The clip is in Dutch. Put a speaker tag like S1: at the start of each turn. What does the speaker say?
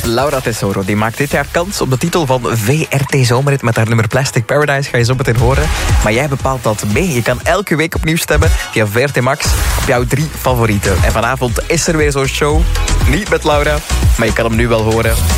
S1: Laura Tesoro die maakt dit jaar kans op de titel van VRT Zomerhit met haar nummer Plastic Paradise. Ga je zo meteen horen. Maar jij bepaalt dat mee. Je kan elke week opnieuw stemmen via VRT Max op jouw 3 favorieten. En vanavond is er weer zo'n show. Niet met Laura, maar je kan hem nu wel horen.